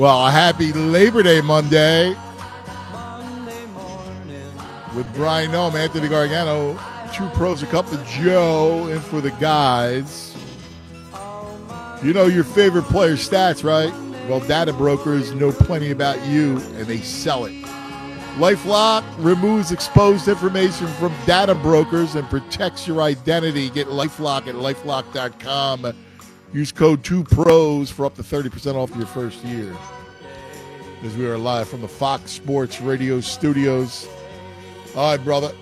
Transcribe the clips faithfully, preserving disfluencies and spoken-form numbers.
Well, a happy Labor Day Monday with Brian Noam, Anthony Gargano, True Pros, a cup of Joe, in for the guys. You know your favorite player stats, right? Well, data brokers know plenty about you, and they sell it. LifeLock removes exposed information from data brokers and protects your identity. Get LifeLock at LifeLock dot com. Use code two pros for up to thirty percent off your first year. As we are live from the Fox Sports Radio studios. All right, brother.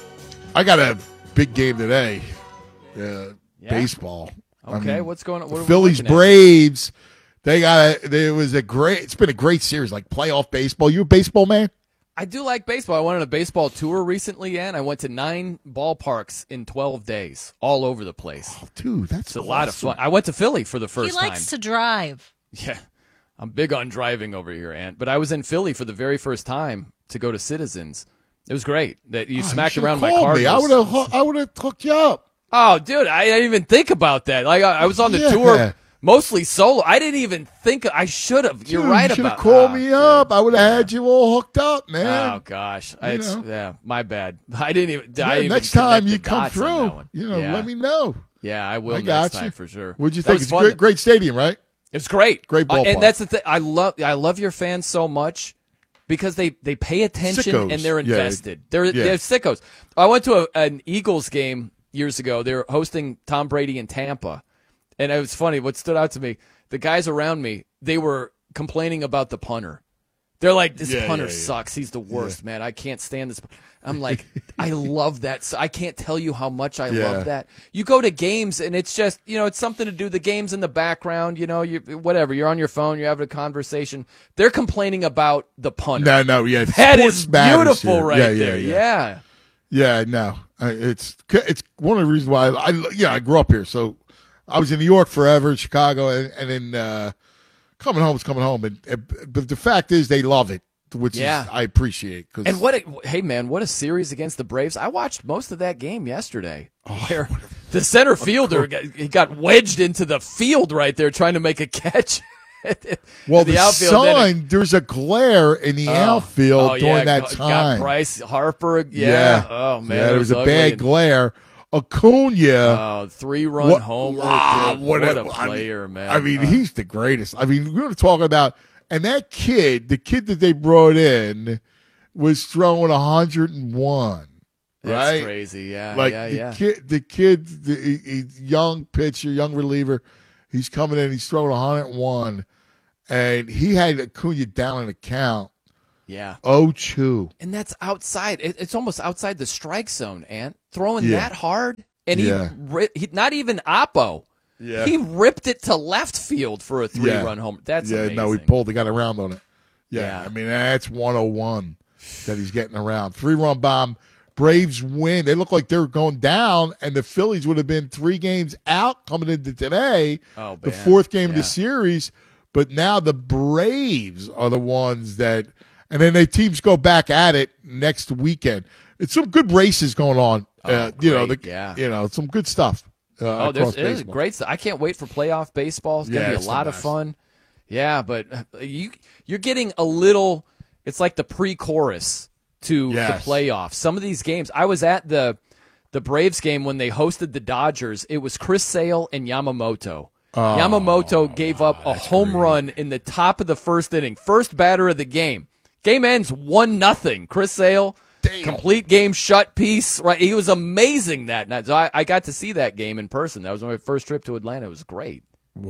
I got a big game today. Uh, yeah. Baseball. Okay, I mean, what's going on? What the Phillies Braves. They got a. It was a great. It's been a great series, like playoff baseball. You a baseball man? I do like baseball. I went on a baseball tour recently, and I went to nine ballparks in twelve days, all over the place. Oh, dude, that's it's a awesome. lot of fun. I went to Philly for the first time. He likes time. to drive. Yeah, I'm big on driving over here, Ant. But I was in Philly for the very first time to go to Citizens. It was great. That you oh, smacked you around my car. Me. I would have. I would have hooked you up. Oh, dude, I didn't even think about that. Like I, I was on the yeah. tour. Mostly solo. I didn't even think. I should have. You're Dude, right you about. Should have called oh, me dude. up. I would have had you all hooked up, man. Oh gosh, I, it's, yeah, my bad. I didn't even. Yeah, I didn't next even time you the come through, you know, yeah. let me know. Yeah, I will I next got time you. for sure. What'd you That think? It's a great, great stadium, right? It's great, great ballpark. Uh, and that's the thing. I love. I love your fans so much because they, they pay attention sickos. and they're invested. Yeah. They're yeah. they're sickos. I went to a, an Eagles game years ago. They were hosting Tom Brady in Tampa, and it was funny. What stood out to me. The guys around me, they were complaining about the punter. They're like, this yeah, punter yeah, yeah. sucks. He's the worst, yeah. man. I can't stand this. I'm like, I love that. So I can't tell you how much I yeah. love that. You go to games, and it's just, you know, it's something to do. The game's in the background, you know, you whatever. You're on your phone. You're having a conversation. They're complaining about the punter. No, no, yeah. That is beautiful here. right yeah, there. Yeah, yeah. Yeah, yeah no. It's it's one of the reasons why, I, I yeah, I grew up here, so I was in New York forever, Chicago, and, and then uh, coming home is coming home. And, and but the fact is, they love it, which yeah. is, I appreciate. Cause, and what? A, hey, man, what a series against the Braves! I watched most of that game yesterday. Oh, where the center fielder got, he got wedged into the field right there, trying to make a catch. Well, the, the outfield sign, it, there's a glare in the oh, outfield oh, during yeah, that got, time. Got Bryce Harper. Yeah. yeah. Oh man, yeah, there was, was a bad and, glare. Acuna, oh, three-run what, homer. wow, what, what a, a player, I mean, man! I mean, uh, he's the greatest. I mean, we're talking about, and that kid, the kid that they brought in, was throwing one hundred one. That's right? crazy. Yeah, like yeah, the yeah. kid, the kid, the he, he's young pitcher, young reliever. He's coming in. He's throwing one hundred one, and he had Acuna down in the count. Yeah. oh two. And that's outside. It, it's almost outside the strike zone, Ant. Throwing yeah. that hard. And yeah. he, he, not even Oppo. Yeah. He ripped it to left field for a three-run yeah. homer. That's yeah, amazing. no, he pulled. He got around on it. Yeah. yeah. I mean, that's one oh one that he's getting around. Three-run bomb. Braves win. They look like they're going down, and the Phillies would have been three games out coming into today, oh, the man. fourth game yeah. of the series. But now the Braves are the ones that – and then the teams go back at it next weekend. It's some good races going on. Oh, uh, you know, the, yeah. you know, some good stuff. Uh, oh, there's there's great stuff. I can't wait for playoff baseball. It's gonna yeah, be a lot of nice. fun. Yeah, but you you're getting a little. It's like the pre-chorus to yes. the playoffs. Some of these games. I was at the the Braves game when they hosted the Dodgers. It was Chris Sale and Yamamoto. Oh, Yamamoto gave wow, up a home great. run in the top of the first inning. First batter of the game. Game ends one nothing. Chris Sale, Damn. complete game shut piece. Right, he was amazing that night. So I, I got to see that game in person. That was my first trip to Atlanta. It was great.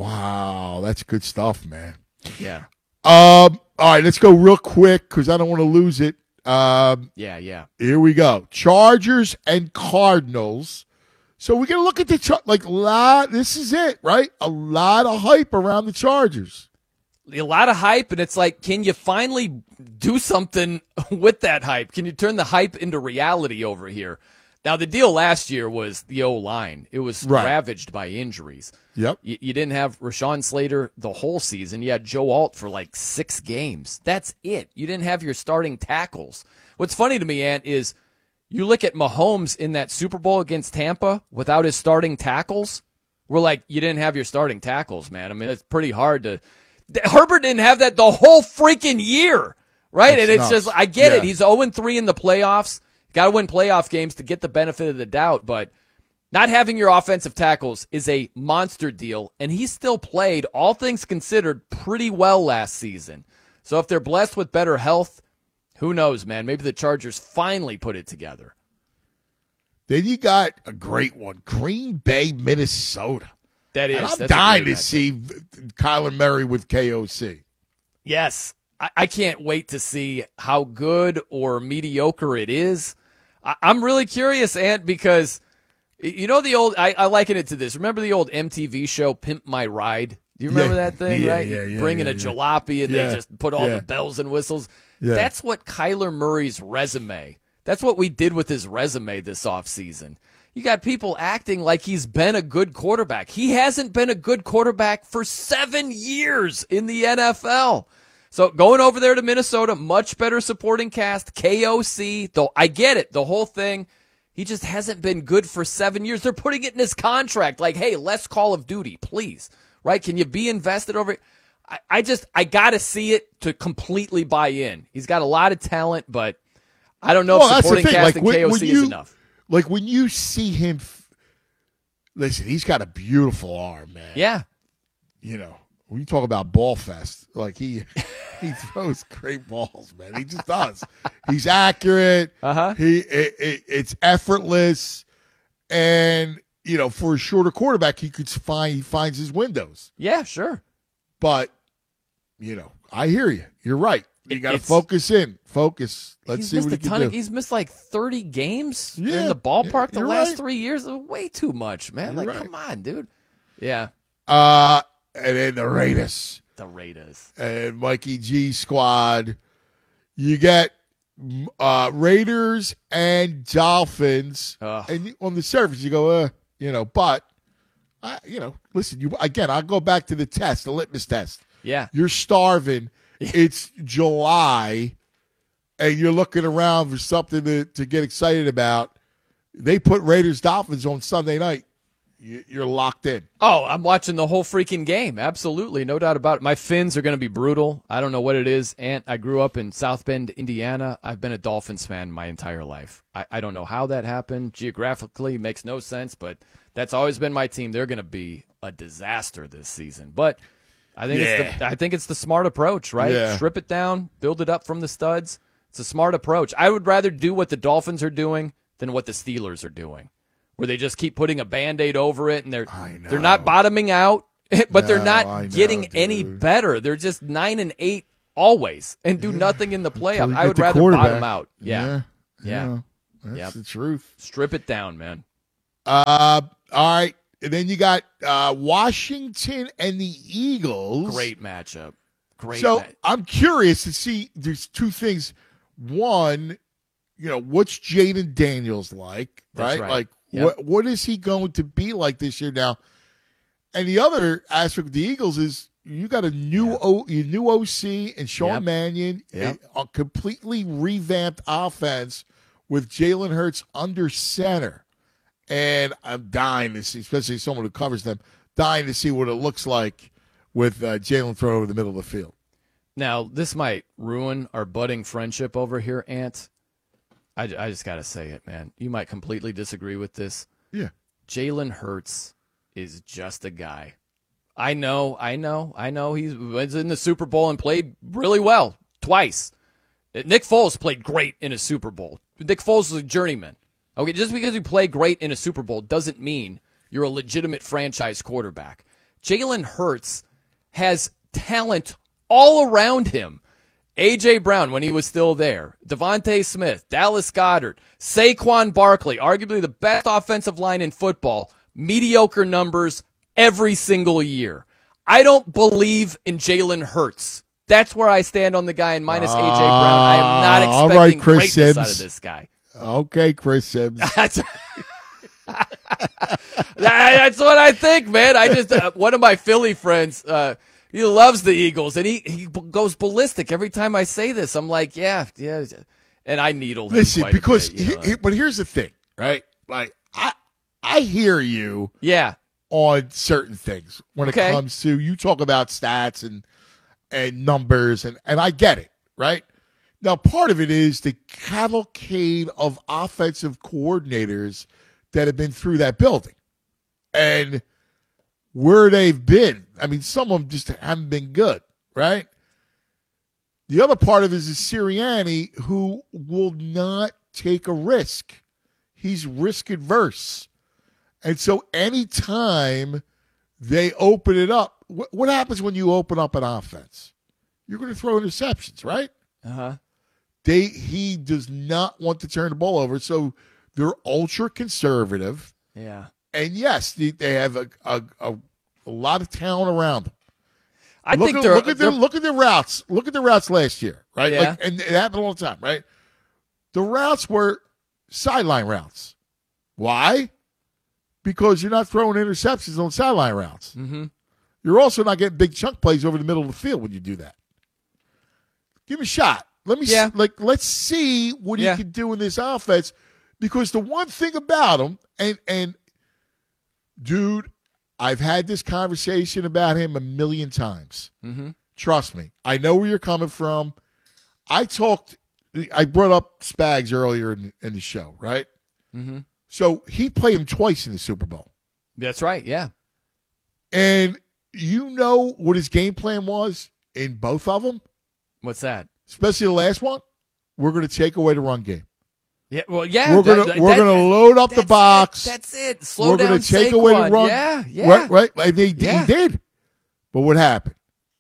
Wow, that's good stuff, man. Yeah. Um. All right, let's go real quick because I don't want to lose it. Um. Yeah, yeah. Here we go. Chargers and Cardinals. So we're gonna look at the char- like lot. This is it, right? A lot of hype around the Chargers. A lot of hype, and it's like, can you finally do something with that hype? Can you turn the hype into reality over here? Now, the deal last year was the O-line. It was right. ravaged by injuries. Yep. You, you didn't have Rashawn Slater the whole season. You had Joe Alt for like six games. That's it. You didn't have your starting tackles. What's funny to me, Ant, is you look at Mahomes in that Super Bowl against Tampa without his starting tackles. We're like, you didn't have your starting tackles, man. I mean, it's pretty hard to – Herbert didn't have that the whole freaking year, right? It's and it's nuts. just, I get Yeah. it. He's oh and three in the playoffs. Got to win playoff games to get the benefit of the doubt, but not having your offensive tackles is a monster deal, and he still played, all things considered, pretty well last season. So if they're blessed with better health, who knows, man? Maybe the Chargers finally put it together. Then you got a great one, Green Bay, Minnesota. That is. And I'm that's a dying great to matchup. see Kyler Murray with K O C. Yes. I, I can't wait to see how good or mediocre it is. I, I'm really curious, Ant, because you know the old, I, I liken it to this. Remember the old M T V show, Pimp My Ride? Do you remember Yeah. that thing, Yeah, right? yeah, yeah, Bringing yeah, a yeah. jalopy and Yeah. they just put all Yeah. the bells and whistles. Yeah. That's what Kyler Murray's resume. That's what we did with his resume this offseason. You got people acting like he's been a good quarterback. He hasn't been a good quarterback for seven years in the N F L. So going over there to Minnesota, much better supporting cast, K O C, though I get it, the whole thing. He just hasn't been good for seven years. They're putting it in his contract. Like, hey, less Call of Duty, please. Right? Can you be invested over it? I, I just, I got to see it to completely buy in. He's got a lot of talent, but I don't know Well, if that's the supporting thing. cast Like, and when- K O C when is you- enough. Like when you see him, f- listen, he's got a beautiful arm, man. Yeah. You know, when you talk about ball fest, like he he throws great balls, man. He just does. He's accurate. Uh-huh. He it, it, it's effortless, and you know, for a shorter quarterback, he could find he finds his windows. Yeah, sure. But you know, I hear you. You're right. You got to It's- focus in. Focus. Let's he's see missed what a he can ton do. of, he's missed like thirty games Yeah, in the ballpark yeah, the you're last right. three years. Way too much, man. You're like, right. come on, dude. Yeah, Uh, and then the Raiders the Raiders. and Mikey G squad. You get uh, Raiders and Dolphins, Ugh. and on the surface you go, uh, you know, but I, you know, listen, you again. I'll go back to the test, the litmus test. Yeah. You're starving. It's July, and you're looking around for something to, to get excited about. They put Raiders Dolphins on Sunday night. You- You're locked in. Oh, I'm watching the whole freaking game. Absolutely. No doubt about it. My Finns are going to be brutal. I don't know what it is. Ant, I grew up in South Bend, Indiana. I've been a Dolphins fan my entire life. I, I don't know how that happened. Geographically, it makes no sense, but that's always been my team. They're going to be a disaster this season. But I think it's Yeah. the I think it's the smart approach, right? Yeah. Strip it down, build it up from the studs. It's a smart approach. I would rather do what the Dolphins are doing than what the Steelers are doing, where they just keep putting a Band-Aid over it and they're I know. they're not bottoming out, but they're No, not I know, getting any dude. better. They're just nine and eight always and do nothing in the Until playoff. you I get would the rather quarterback. bottom out. Yeah. Yeah. Yeah. Yeah. That's Yep. the truth. Strip it down, man. Uh, all right. And then you got uh, Washington and the Eagles. Great matchup. Great So ma- I'm curious to see. There's two things. One, you know, what's Jaden Daniels like, That's right? right. Like, Yep. what what is he going to be like this year now? And the other aspect of the Eagles is you got a new Yeah. O, a new O C and Sean Yep. Mannion, Yep. a, a completely revamped offense with Jalen Hurts under center. And I'm dying to see, especially someone who covers them, dying to see what it looks like with uh, Jalen thrown over the middle of the field. Now, this might ruin our budding friendship over here, Ant. I, I just got to say it, man. You might completely disagree with this. Yeah. Jalen Hurts is just a guy. I know, I know, I know. He was in the Super Bowl and played really well twice. Nick Foles played great in a Super Bowl. Nick Foles is a journeyman. Okay, just because you play great in a Super Bowl doesn't mean you're a legitimate franchise quarterback. Jalen Hurts has talent all around him. A J. Brown, when he was still there, Devontae Smith, Dallas Goedert, Saquon Barkley, arguably the best offensive line in football, mediocre numbers every single year. I don't believe in Jalen Hurts. That's where I stand on the guy, and minus A J. Brown. I am not all expecting right, Chris greatness out of Sims. this guy. Okay, Chris Sims. That's, that's what I think, man. I just uh, one of my Philly friends, uh, he loves the Eagles, and he, he b- goes ballistic every time I say this. I'm like, yeah, yeah, and I needle him. Listen, quite a because bit, you know. he- he- but here's the thing, right? Like I I hear you yeah, on certain things when Okay. it comes to you talk about stats, and and numbers, and, and I get it, right? Now, part of it is the cavalcade of offensive coordinators that have been through that building. And where they've been, I mean, some of them just haven't been good, right? The other part of it is Sirianni, who will not take a risk. He's risk adverse. And so anytime they open it up, wh- what happens when you open up an offense? You're going to throw interceptions, right? Uh-huh. They He does not want to turn the ball over, so they're ultra conservative. Yeah. And yes, they, they have a, a, a, a lot of talent around them. I look think at, they're look at their look at their routes. Look at the routes last year, right? Yeah. Like, and it happened all the time, right? The routes were sideline routes. Why? Because you're not throwing interceptions on sideline routes. Mm-hmm. You're also not getting big chunk plays over the middle of the field when you do that. Give him a shot. Let me yeah. see, like let's see what yeah. he can do in this offense. Because the one thing about him, and and dude, I've had this conversation about him a million times. Mm-hmm. Trust me. I know where you're coming from. I talked, I brought up Spags earlier in, in the show, right? Mm-hmm. So he played him twice in the Super Bowl. That's right, yeah. And you know what his game plan was in both of them? What's that? Especially the last one? We're going to take away the run game. Yeah, well, yeah. We're gonna that, we're that, gonna load up the box. It. That's it. Slow we're down. We're gonna take Saquon. away the run. Yeah, yeah. Right, right. And they, yeah. he did. But what happened?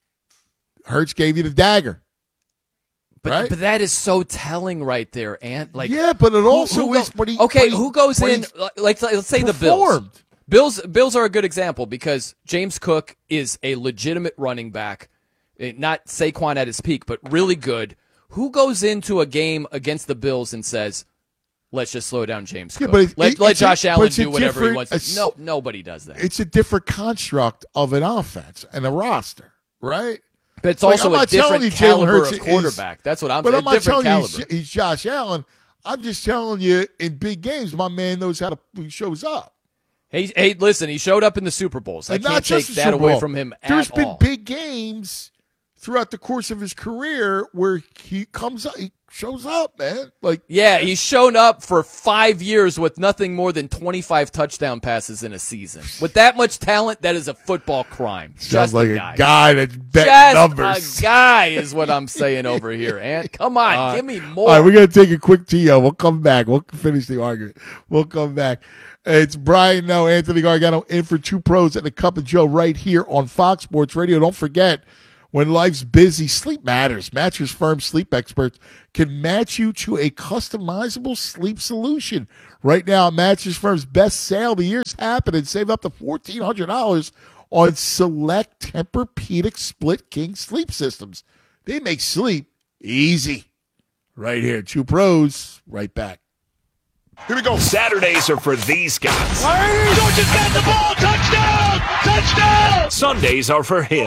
Hurts gave you the dagger. But right? but that is so telling right there, Ant. Like yeah, but it also who, who is. go, but he, okay, but he, who goes in? Like let's say the Bills. Bills Bills are a good example because James Cook is a legitimate running back, not Saquon at his peak, but really good. Who goes into a game against the Bills and says, let's just slow down James Cook. Yeah, but it, let it, let Josh a, Allen do whatever he wants. A, no, nobody does that. It's a different construct of an offense and a roster, right? But it's like, also a different you, caliber Hurts of quarterback. Is, That's what I'm but saying. I'm not telling caliber. you he's, he's Josh Allen. I'm just telling you, in big games, my man knows how to he shows up. Hey, hey, listen, he showed up in the Super Bowls. I and can't take that away from him at There's all. There's been big games throughout the course of his career where he comes up, he shows up, man. Like, yeah, he's shown up for five years with nothing more than twenty-five touchdown passes in a season. With that much talent, that is a football crime. Sounds Just like a a guy, guy that's betting Just numbers. a guy is what I'm saying over here, Ant. Come on, uh, give me more. All right, we're gonna take a quick T O. We'll come back. We'll finish the argument. We'll come back. It's Brian No, Anthony Gargano in for Two Pros and a Cup of Joe right here on Fox Sports Radio. Don't forget, when life's busy, sleep matters. Mattress Firm sleep experts can match you to a customizable sleep solution. Right now, Mattress Firm's best sale of the year is happening. Save up to fourteen hundred dollars on select Tempur-Pedic split king sleep systems. They make sleep easy. Right here, Two Pros, right back. Here we go. Saturdays are for these guys. Georgia's got the ball. Touchdown! Touchdown! Sundays are for him.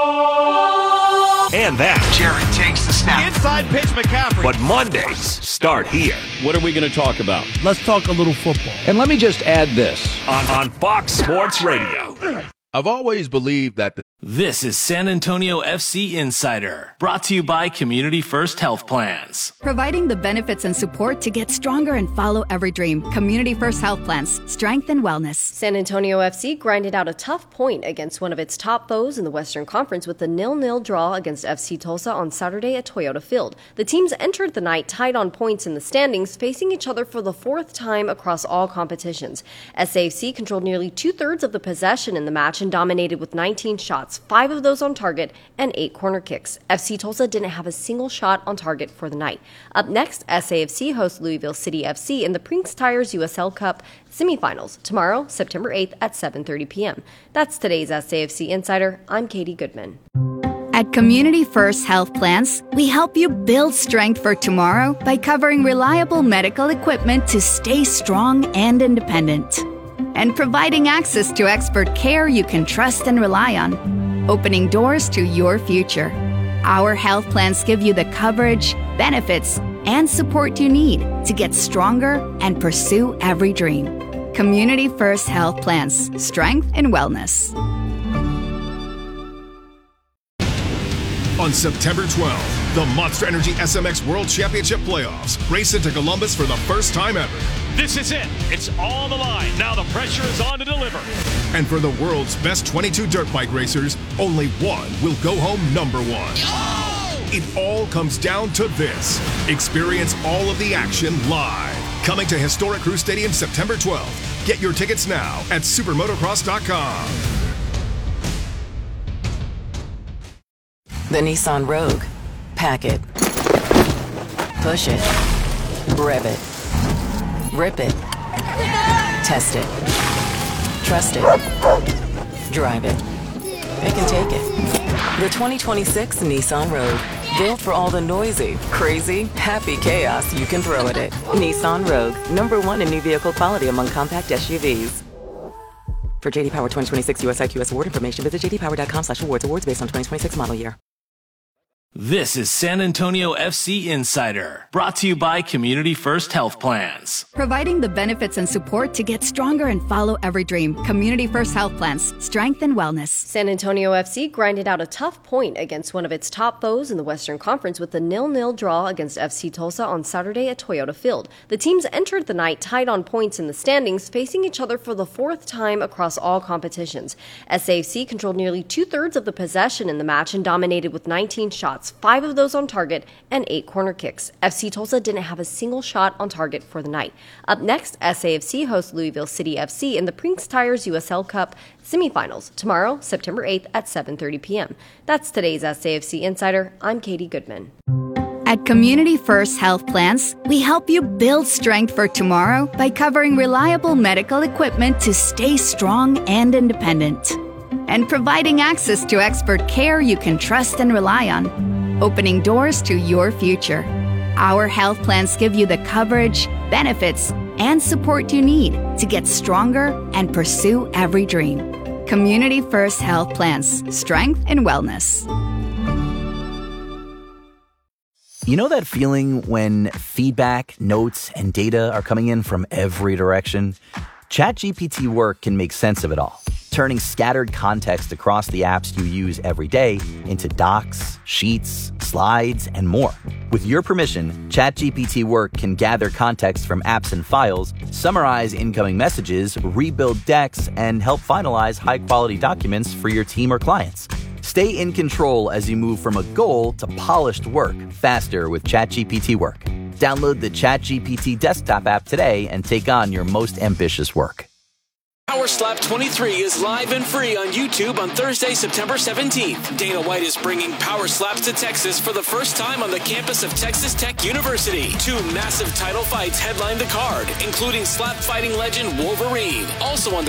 And that. Jared takes the snap. Inside pitch, McCaffrey. But Mondays start here. What are we going to talk about? Let's talk a little football. And let me just add this. On, on Fox Sports Radio. I've always believed that the This is San Antonio F C Insider, brought to you by Community First Health Plans. Providing the benefits and support to get stronger and follow every dream. Community First Health Plans, strength and wellness. San Antonio F C grinded out a tough point against one of its top foes in the Western Conference with a nil nil draw against F C Tulsa on Saturday at Toyota Field. The teams entered the night tied on points in the standings, facing each other for the fourth time across all competitions. S A F C controlled nearly two-thirds of the possession in the match and dominated with nineteen shots, five of those on target, and eight corner kicks. F C Tulsa didn't have a single shot on target for the night. Up next, S A F C hosts Louisville City F C in the Brinks Tires U S L Cup semifinals tomorrow, September eighth at seven thirty p.m. That's today's S A F C Insider. I'm Katie Goodman. At Community First Health Plans, we help you build strength for tomorrow by covering reliable medical equipment to stay strong and independent, and providing access to expert care you can trust and rely on, opening doors to your future. Our health plans give you the coverage, benefits, and support you need to get stronger and pursue every dream. Community First Health Plans, strength and wellness. On September twelfth, the Monster Energy S M X World Championship Playoffs race into Columbus for the first time ever. This is it. It's on the line. Now the pressure is on to deliver. And for the world's best twenty-two dirt bike racers, only one will go home number one. Oh! It all comes down to this. Experience all of the action live. Coming to historic Crew Stadium September twelfth. Get your tickets now at supermotocross dot com. The Nissan Rogue. Pack it. Push it. Rev it. Rip it. Test it. Trust it. Drive it. Pick and take it. The twenty twenty-six Nissan Rogue. Built for all the noisy, crazy, happy chaos you can throw at it. Nissan Rogue. Number one in new vehicle quality among compact S U Vs. For J D Power twenty twenty-six U S I Q S award information, visit j d power dot com slash awards. Awards based on twenty twenty-six model year. This is San Antonio F C Insider, brought to you by Community First Health Plans. Providing the benefits and support to get stronger and follow every dream. Community First Health Plans. Strength and wellness. San Antonio F C grinded out a tough point against one of its top foes in the Western Conference with a nil nil draw against F C Tulsa on Saturday at Toyota Field. The teams entered the night tied on points in the standings, facing each other for the fourth time across all competitions. S A F C controlled nearly two-thirds of the possession in the match and dominated with nineteen shots. Five of those on target, and eight corner kicks. F C Tulsa didn't have a single shot on target for the night. Up next, S A F C hosts Louisville City F C in the Prince Tires U S L Cup semifinals tomorrow, September eighth at seven thirty p.m. That's today's S A F C Insider. I'm Katie Goodman. At Community First Health Plans, we help you build strength for tomorrow by covering reliable medical equipment to stay strong and independent, and providing access to expert care you can trust and rely on, opening doors to your future. Our health plans give you the coverage, benefits, and support you need to get stronger and pursue every dream. Community First Health Plans. Strength and wellness. You know that feeling when feedback, notes, and data are coming in from every direction? ChatGPT Work can make sense of it all, turning scattered context across the apps you use every day into docs, sheets, slides, and more. With your permission, ChatGPT Work can gather context from apps and files, summarize incoming messages, rebuild decks, and help finalize high-quality documents for your team or clients. Stay in control as you move from a goal to polished work faster with ChatGPT Work. Download the ChatGPT desktop app today and take on your most ambitious work. Power Slap twenty-three is live and free on YouTube on Thursday, September seventeenth. Dana White is bringing Power Slaps to Texas for the first time on the campus of Texas Tech University. Two massive title fights headline the card, including slap fighting legend Wolverine. Also on the